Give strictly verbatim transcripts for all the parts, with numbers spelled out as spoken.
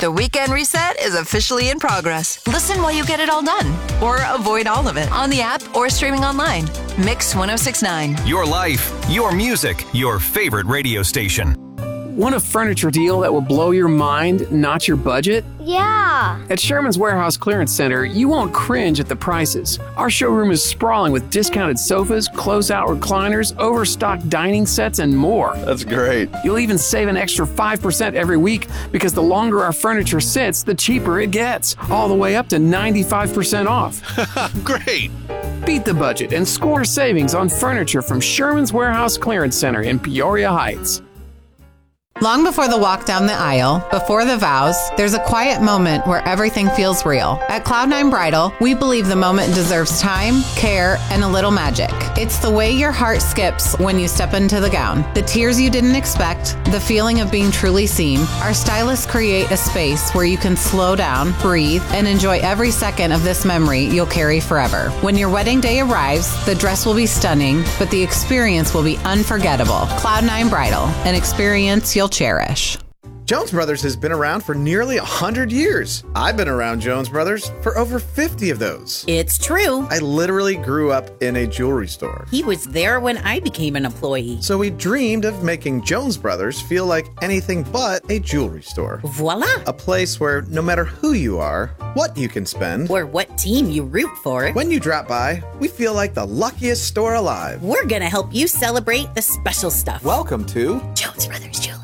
The Weekend Reset is officially in progress. Listen while you get it all done, or avoid all of it on the app or streaming online. Mix one oh six point nine. Your life, your music, your favorite radio station. Want a furniture deal that will blow your mind, not your budget? Yeah! At Sherman's Warehouse Clearance Center, you won't cringe at the prices. Our showroom is sprawling with discounted sofas, close-out recliners, overstocked dining sets, and more. That's great. You'll even save an extra five percent every week because the longer our furniture sits, the cheaper it gets. All the way up to ninety-five percent off. Great! Beat the budget and score savings on furniture from Sherman's Warehouse Clearance Center in Peoria Heights. Long before the walk down the aisle, before the vows, there's a quiet moment where everything feels real. At Cloud nine Bridal, we believe the moment deserves time, care, and a little magic. It's the way your heart skips when you step into the gown. The tears you didn't expect, the feeling of being truly seen. Our stylists create a space where you can slow down, breathe, and enjoy every second of this memory you'll carry forever. When your wedding day arrives, the dress will be stunning, but the experience will be unforgettable. Cloud nine Bridal, an experience you'll cherish. Jones Brothers has been around for nearly one hundred years. I've been around Jones Brothers for over fifty of those. It's true. I literally grew up in a jewelry store. He was there when I became an employee. So we dreamed of making Jones Brothers feel like anything but a jewelry store. Voila! A place where no matter who you are, what you can spend, or what team you root for, when you drop by, we feel like the luckiest store alive. We're gonna help you celebrate the special stuff. Welcome to Jones Brothers Jewelers.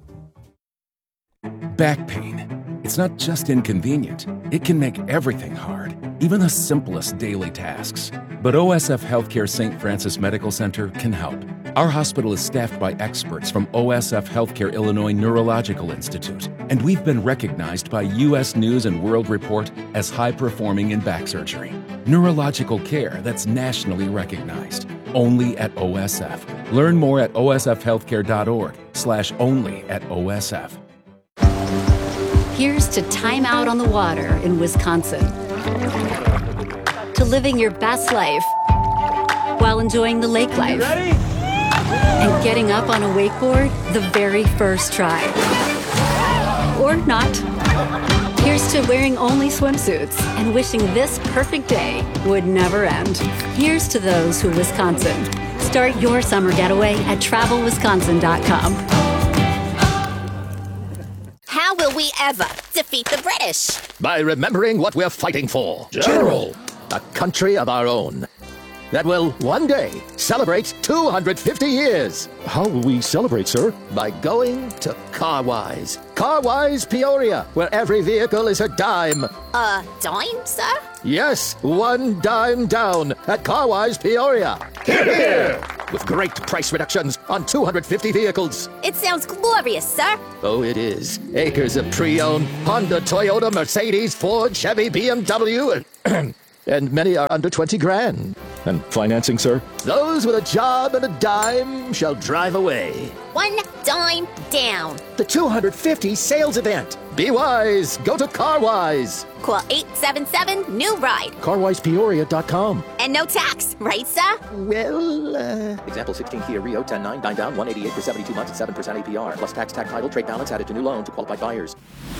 Back pain. It's not just inconvenient. It can make everything hard, even the simplest daily tasks. But O S F Healthcare Saint Francis Medical Center can help. Our hospital is staffed by experts from O S F Healthcare Illinois Neurological Institute, and we've been recognized by U S News and World Report as high-performing in back surgery. Neurological care that's nationally recognized. Only at O S F. Learn more at O S F healthcare dot org slash only at O S F. Here's to time out on the water in Wisconsin. To living your best life while enjoying the lake life. Ready? And getting up on a wakeboard the very first try. Or not. Here's to wearing only swimsuits and wishing this perfect day would never end. Here's to those who Wisconsin. Start your summer getaway at travel wisconsin dot com. How will we ever defeat the British? By remembering what we're fighting for. General. A country of our own that will one day celebrate two hundred fifty years. How will we celebrate, sir? By going to Carwise. Carwise Peoria, where every vehicle is a dime. A dime, sir? Yes, one dime down at Carwise Peoria. Here, here. With great price reductions on two hundred fifty vehicles. It sounds glorious, sir. Oh, it is. Acres of pre-owned Honda, Toyota, Mercedes, Ford, Chevy, B M W, and, and many are under twenty grand. And financing, sir? Those with a job and a dime shall drive away. One dime down. The two hundred fifty sales event. Be wise. Go to Carwise. Call eight seven seven, new ride. carwise peoria dot com. And no tax, right, sir? Well, uh... Example sixteen Kia Rio, ten nine, nine down, one eighty-eight for seventy-two months at seven percent A P R. Plus tax, tax title, trade balance added to new loan to qualified buyers.